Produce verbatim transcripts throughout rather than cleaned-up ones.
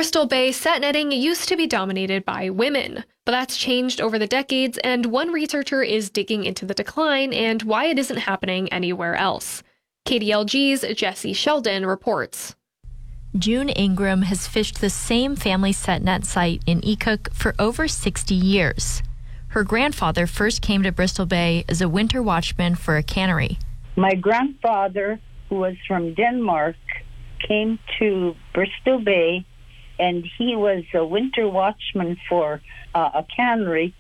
Bristol Bay set netting used to be dominated by women, but that's changed over the decades, and one researcher is digging into the decline and why it isn't happening anywhere else. K D L G's Jesse Sheldon reports. June Ingram has fished the same family set net site in Ekuk for over sixty years. Her grandfather first came to Bristol Bay as a winter watchman for a cannery. My grandfather, who was from Denmark, came to Bristol Bay, and he was a winter watchman for uh, a cannery,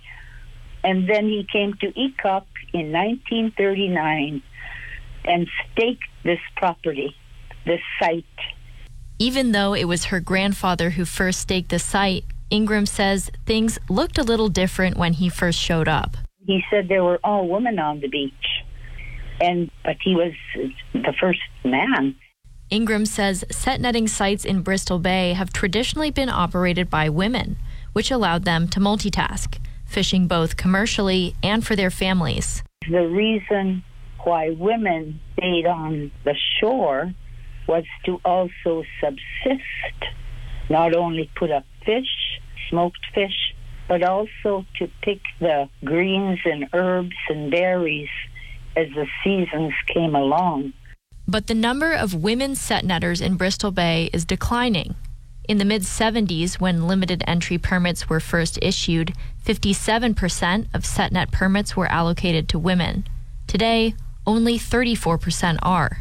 and then he came to Ekuk in nineteen thirty-nine and staked this property, this site. Even though it was her grandfather who first staked the site, Ingram says things looked a little different when he first showed up. He said there were all women on the beach, and but he was the first man. Ingram says set netting sites in Bristol Bay have traditionally been operated by women, which allowed them to multitask, fishing both commercially and for their families. The reason why women stayed on the shore was to also subsist, not only put up fish, smoked fish, but also to pick the greens and herbs and berries as the seasons came along. But the number of women set netters in Bristol Bay is declining. In the mid seventies, when limited entry permits were first issued, fifty-seven percent of set net permits were allocated to women. Today, only thirty-four percent are.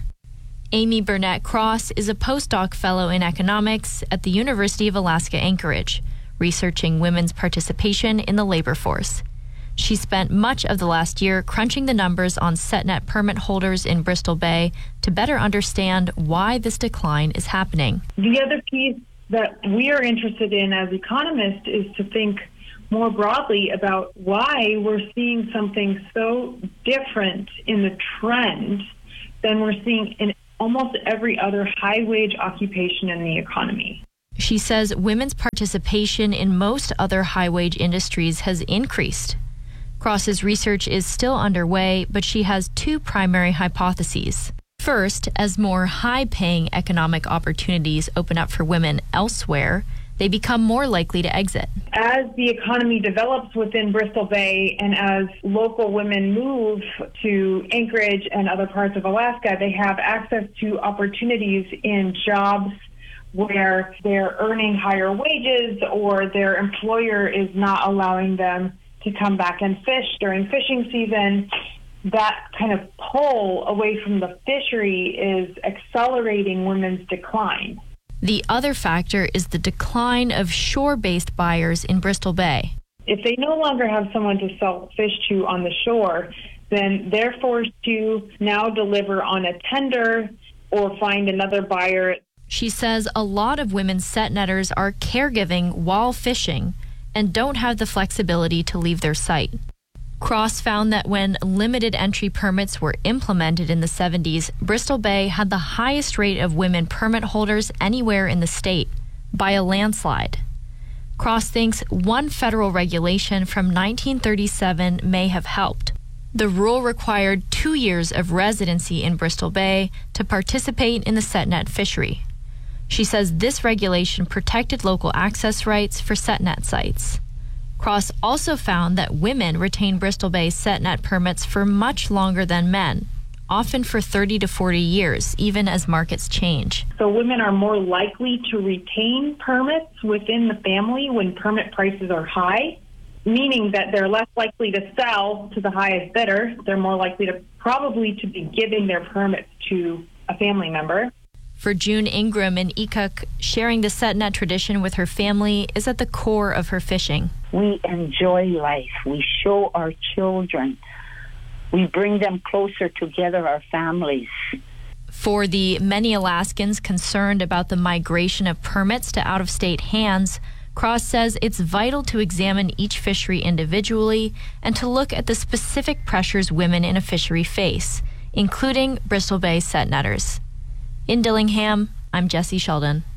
Amy Burnett Cross is a postdoc fellow in economics at the University of Alaska Anchorage, researching women's participation in the labor force. She spent much of the last year crunching the numbers on setnet permit holders in Bristol Bay to better understand why this decline is happening. The other piece that we are interested in as economists is to think more broadly about why we're seeing something so different in the trend than we're seeing in almost every other high-wage occupation in the economy. She says women's participation in most other high-wage industries has increased. Cross's research is still underway, but she has two primary hypotheses. First, as more high-paying economic opportunities open up for women elsewhere, they become more likely to exit. As the economy develops within Bristol Bay and as local women move to Anchorage and other parts of Alaska, they have access to opportunities in jobs where they're earning higher wages or their employer is not allowing them to come back and fish during fishing season. That kind of pull away from the fishery is accelerating women's decline. The other factor is the decline of shore-based buyers in Bristol Bay. If they no longer have someone to sell fish to on the shore, then they're forced to now deliver on a tender or find another buyer. She says a lot of women set netters are caregiving while fishing and don't have the flexibility to leave their site. Cross found that when limited entry permits were implemented in the seventies, Bristol Bay had the highest rate of women permit holders anywhere in the state, by a landslide. Cross thinks one federal regulation from nineteen thirty-seven may have helped. The rule required two years of residency in Bristol Bay to participate in the setnet fishery. She says this regulation protected local access rights for setnet sites. Cross also found that women retain Bristol Bay setnet permits for much longer than men, often for thirty to forty years, even as markets change. So women are more likely to retain permits within the family when permit prices are high, meaning that they're less likely to sell to the highest bidder. They're more likely to probably to be giving their permits to a family member. For June Ingram in Ekuk, sharing the setnet tradition with her family is at the core of her fishing. We enjoy life. We show our children. We bring them closer together, our families. For the many Alaskans concerned about the migration of permits to out-of-state hands, Cross says it's vital to examine each fishery individually and to look at the specific pressures women in a fishery face, including Bristol Bay set netters. In Dillingham, I'm Jesse Sheldon.